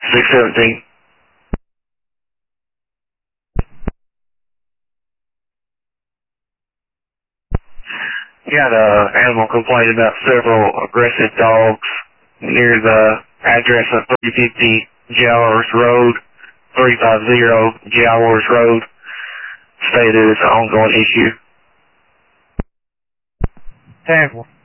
617. Got an animal complaint about several aggressive dogs near the address of 350 Jowers Road, 350 Jowers Road. Stated it's an ongoing issue. Terrible.